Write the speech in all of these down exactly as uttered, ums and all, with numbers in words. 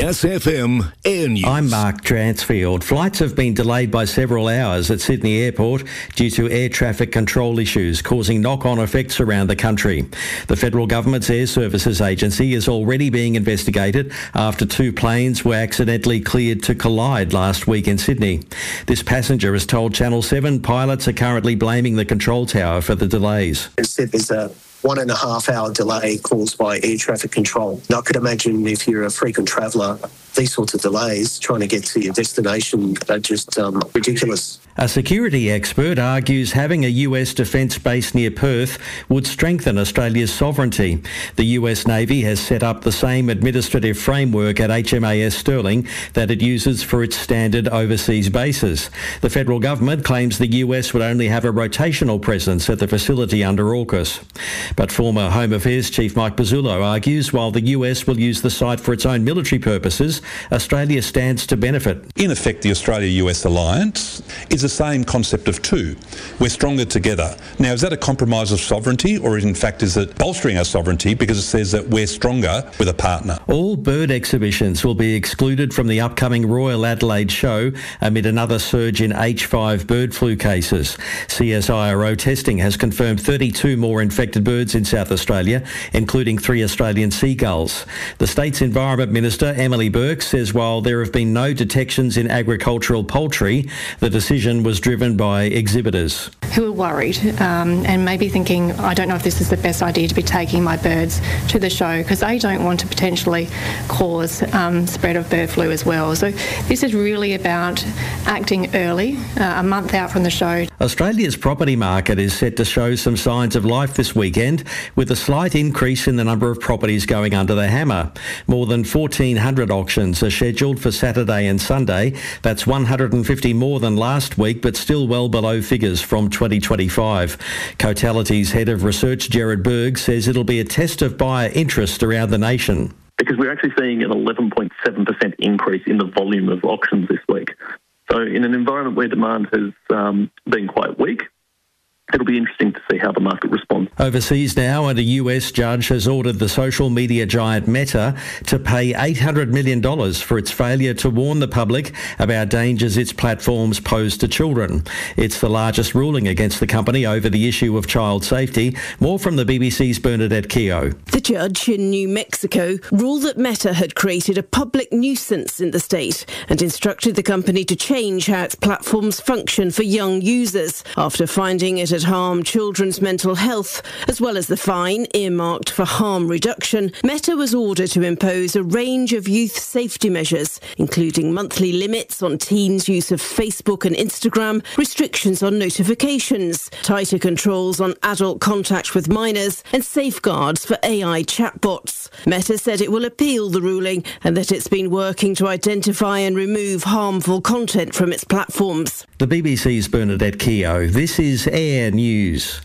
Yes F M Air News. I'm Mark Dransfield. Flights have been delayed by several hours at Sydney Airport due to air traffic control issues causing knock-on effects around the country. The federal government's Air Services Agency is already being investigated after two planes were accidentally cleared to collide last week in Sydney. This passenger has told Channel seven pilots are currently blaming the control tower for the delays. Instead, there's a one and a half hour delay caused by air traffic control. Now, I could imagine if you're a frequent traveller, these sorts of delays trying to get to your destination are just um, ridiculous. A security expert argues having a U S defence base near Perth would strengthen Australia's sovereignty. The U S Navy has set up the same administrative framework at H M A S Sterling that it uses for its standard overseas bases. The federal government claims the U S would only have a rotational presence at the facility under AUKUS. But former Home Affairs Chief Mike Pezzullo argues while the U S will use the site for its own military purposes, Australia stands to benefit. In effect, the Australia-U S alliance is the same concept of two. We're stronger together. Now, is that a compromise of sovereignty, or in fact is it bolstering our sovereignty because it says that we're stronger with a partner? All bird exhibitions will be excluded from the upcoming Royal Adelaide show amid another surge in H five bird flu cases. C S I R O testing has confirmed thirty-two more infected birds in South Australia, including three Australian seagulls. The state's Environment Minister, Emily Burke, says while there have been no detections in agricultural poultry, the decision was driven by exhibitors. Who are worried um, and maybe thinking, I don't know if this is the best idea to be taking my birds to the show because they don't want to potentially cause um, spread of bird flu as well. So this is really about acting early, uh, a month out from the show. Australia's property market is set to show some signs of life this weekend, with a slight increase in the number of properties going under the hammer. More than fourteen hundred auctions are scheduled for Saturday and Sunday. That's one hundred fifty more than last week, but still well below figures from twenty twenty-five. Cotality's head of research, Gerard Berg, says it'll be a test of buyer interest around the nation. Because we're actually seeing an eleven point seven percent increase in the volume of auctions this week. So in an environment where demand has um, been quite weak, it'll be interesting to see how the market responds. Overseas now, and a U S judge has ordered the social media giant Meta to pay eight hundred million dollars for its failure to warn the public about dangers its platforms pose to children. It's the largest ruling against the company over the issue of child safety. More from the B B C's Bernadette Keogh. The judge in New Mexico ruled that Meta had created a public nuisance in the state and instructed the company to change how its platforms function for young users after finding it had harmed children's mental health, as well as the fine earmarked for harm reduction. Meta was ordered to impose a range of youth safety measures, including monthly limits on teens' use of Facebook and Instagram, restrictions on notifications, tighter controls on adult contact with minors, and safeguards for A I chatbots. Meta said it will appeal the ruling and that it's been working to identify and remove harmful content from its platforms. The B B C's Bernadette Keogh. This is Air News.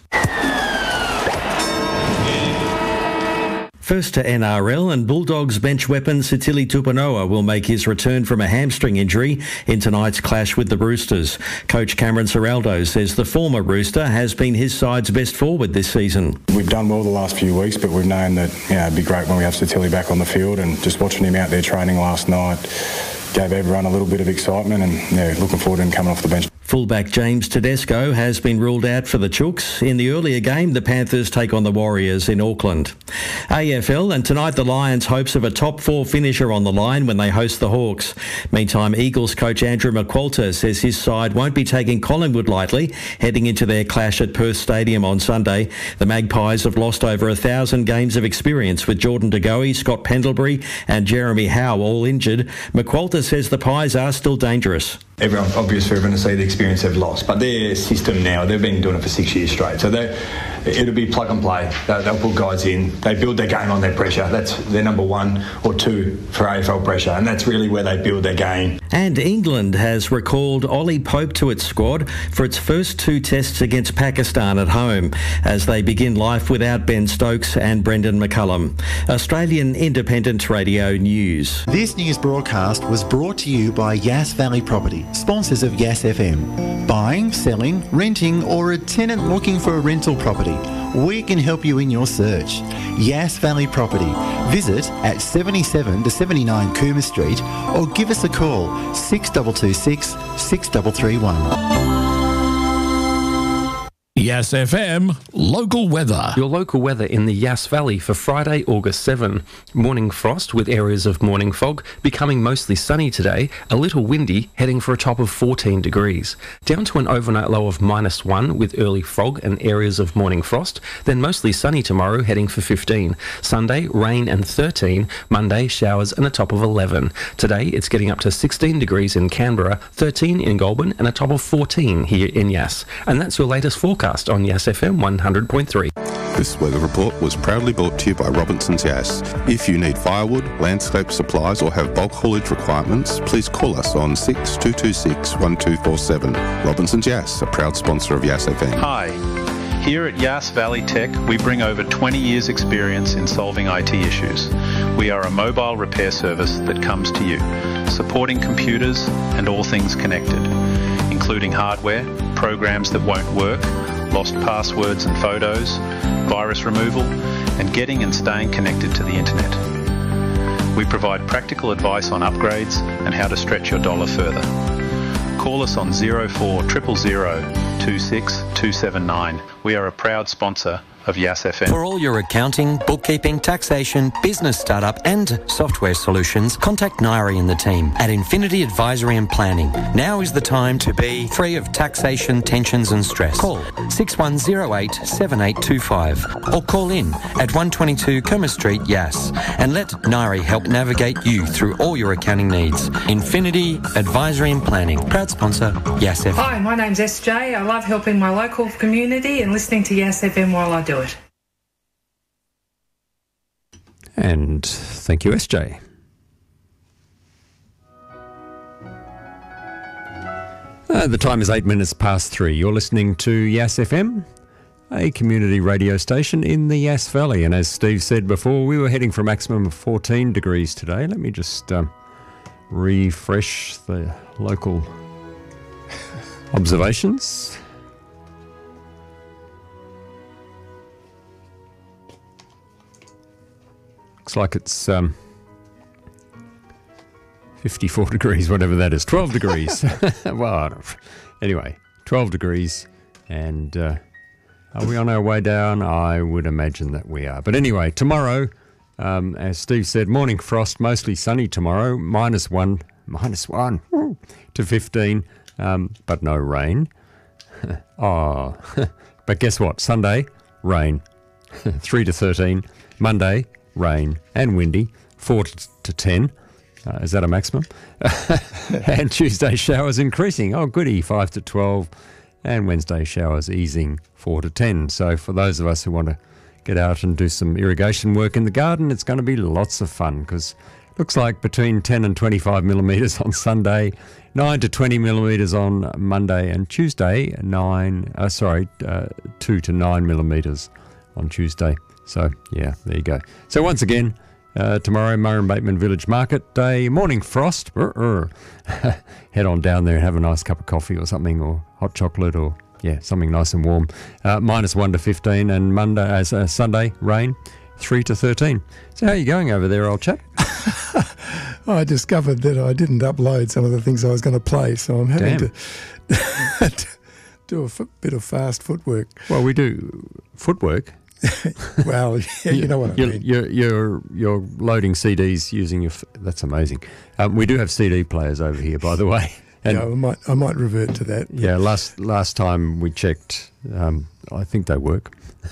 First to N R L, and Bulldogs bench weapon Sitili Tuponoa will make his return from a hamstring injury in tonight's clash with the Roosters. Coach Cameron Ciraldo says the former Rooster has been his side's best forward this season. We've done well the last few weeks, but we've known that you know, it'd be great when we have Sitili back on the field, and just watching him out there training last night gave everyone a little bit of excitement, and yeah, looking forward to him coming off the bench. Fullback James Tedesco has been ruled out for the Chooks. In the earlier game, the Panthers take on the Warriors in Auckland. A F L, and tonight the Lions' hopes of a top four finisher on the line when they host the Hawks. Meantime, Eagles coach Andrew McQualter says his side won't be taking Collingwood lightly, heading into their clash at Perth Stadium on Sunday. The Magpies have lost over a thousand games of experience with Jordan De Goey, Scott Pendlebury and Jeremy Howe all injured. McQualter says the Pies are still dangerous. Everyone, obvious for everyone to see the experience they've lost, but their system now, they've been doing it for six years straight, so it'll be plug and play. They'll, they'll put guys in, they build their game on their pressure. That's their number one or two for A F L pressure, and that's really where they build their game. And England has recalled Ollie Pope to its squad for its first two tests against Pakistan at home, as they begin life without Ben Stokes and Brendan McCullum. Australian Independent Radio News. This news broadcast was brought to you by Yass Valley Property, sponsors of Yass F M. Buying, selling, renting, or a tenant looking for a rental property. We can help you in your search. Yass Valley Property. Visit at seventy-seven to seventy-nine Coomer Street or give us a call six two two six, six three three one. Yass F M, local weather. Your local weather in the Yass Valley for Friday, August seventh. Morning frost with areas of morning fog, becoming mostly sunny today, a little windy, heading for a top of fourteen degrees. Down to an overnight low of minus one with early fog and areas of morning frost, then mostly sunny tomorrow, heading for fifteen. Sunday, rain and thirteen. Monday, showers and a top of eleven. Today, it's getting up to sixteen degrees in Canberra, thirteen in Goulburn and a top of fourteen here in Yass. And that's your latest forecast on Yass F M one hundred point three. This weather report was proudly brought to you by Robinson's Yass. If you need firewood, landscape supplies or have bulk haulage requirements, please call us on six two two six, one two four seven. Robinson's Yass, a proud sponsor of Yass F M. Hi. Here at Yass Valley Tech, we bring over twenty years experience in solving I T issues. We are a mobile repair service that comes to you, supporting computers and all things connected, including hardware, programs that won't work, lost passwords and photos, virus removal, and getting and staying connected to the internet. We provide practical advice on upgrades and how to stretch your dollar further. Call us on zero four zero zero zero, two six two seven nine. We are a proud sponsor of Yass F M. For all your accounting, bookkeeping, taxation, business startup and software solutions, contact Nairi and the team at Infinity Advisory and Planning. Now is the time to be free of taxation, tensions and stress. Call six one zero eight, seven eight two five or call in at one twenty-two Coomer Street, Yass, and let Nairi help navigate you through all your accounting needs. Infinity Advisory and Planning, proud sponsor, Yass F M. Hi, my name's S J. I love helping my local community and listening to Yass F M while I do it. And thank you, S J. Uh, the time is eight minutes past three. You're listening to Yass F M, a community radio station in the Yass Valley. And as Steve said before, we were heading for a maximum of fourteen degrees today. Let me just um, refresh the local observations. Looks like it's um, fifty-four degrees, whatever that is, twelve degrees. Well, I don't, anyway, twelve degrees. And uh, are we on our way down? I would imagine that we are. But anyway, tomorrow, um, as Steve said, morning frost, mostly sunny tomorrow, minus one, minus one to fifteen, um, but no rain. Oh, but guess what? Sunday, rain, three to thirteen. Monday, rain and windy, four to ten. Uh, is that a maximum? And Tuesday showers increasing. Oh, goody, five to twelve. And Wednesday showers easing, four to ten. So for those of us who want to get out and do some irrigation work in the garden, it's going to be lots of fun because it looks like between ten and twenty-five millimetres on Sunday, nine to twenty millimetres on Monday, and Tuesday, nine, uh, sorry, uh, two to nine millimetres on Tuesday. So, yeah, there you go. So, once again, uh, tomorrow, Murray Bateman Village Market Day, morning frost. Head on down there and have a nice cup of coffee or something, or hot chocolate, or, yeah, something nice and warm. Uh, minus one to fifteen, and Monday, as uh, Sunday, rain, three to thirteen. So, how are you going over there, old chap? I discovered that I didn't upload some of the things I was going to play, so I'm having Damn. to do a f- bit of fast footwork. Well, we do footwork. Well, yeah, you know what I you're, mean. You're, you're, you're loading C Ds using your... F- that's amazing. Um, we do have C D players over here, by the way. And yeah, I might, I might revert to that. Yeah, last last time we checked, um, I think they work.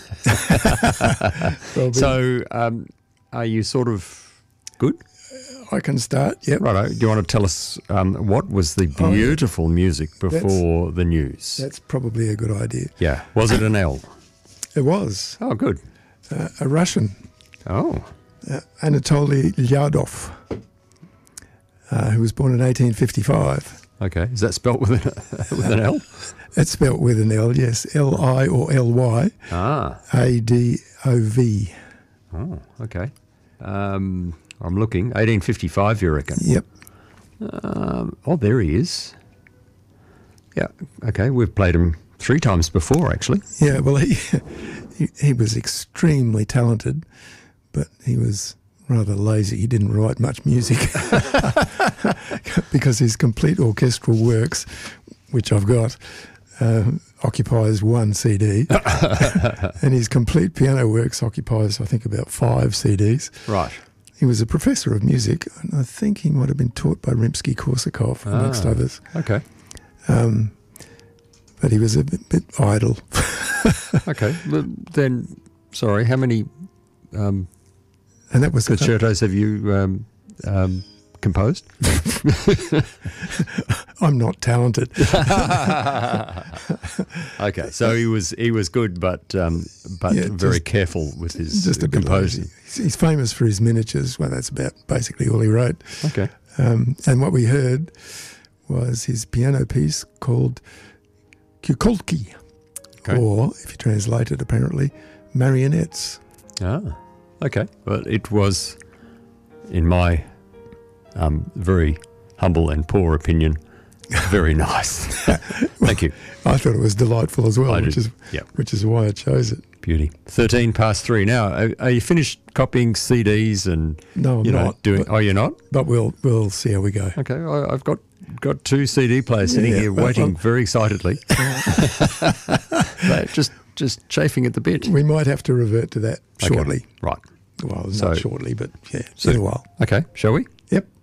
Well, so, um, are you sort of good? I can start, yep. Righto. Do you want to tell us um, what was the beautiful oh, yeah. music before that's, the news? That's probably a good idea. Yeah. Was it an L? It was. Oh, good. Uh, a Russian. Oh. Uh, Anatoly Lyadov, uh, who was born in eighteen fifty-five. Okay. Is that spelt with an, with an L? It's spelt with an L, yes. L I or L Y. Ah. A D O V. Oh, okay. Um, I'm looking. eighteen fifty-five, you reckon? Yep. Um, oh, there he is. Yeah. Okay. We've played him three times before, actually. Yeah, well, he he, he was extremely talented, but he was rather lazy. He didn't write much music because his complete orchestral works, which I've got, uh, occupies one C D, and his complete piano works occupies, I think, about five C Ds. Right. He was a professor of music, and I think he might have been taught by Rimsky-Korsakov, amongst Ah, others. Okay. Um, but he was a bit, bit idle. Okay. Well, then, sorry, how many um, and that was concertos have you um, um, composed? I'm not talented. Okay, so he was he was good, but um, but Yeah, very just- careful with his Just a bit composing. lazy. He's, he's famous for his miniatures. Well, that's about basically all he wrote. Okay. Um, and what we heard was his piano piece called Kukolki, Okay. or, if you translate it, apparently, marionettes. Ah, okay. Well, it was, in my um, very humble and poor opinion, very nice. Thank you. I thought it was delightful as well, I which did. is Yep. which is why I chose it. Beauty. Thirteen past three. Now, are, are you finished copying C Ds and No, I'm you know not, doing? but- Oh, you're not. But we'll we'll see how we go. Okay, I, I've got got two C D players sitting Yeah, here well, waiting well- very excitedly. They're just just chafing at the bit. We might have to revert to that Okay, shortly. Right. Well, So- not shortly, but yeah, So- in a while. Okay, shall we? Yep.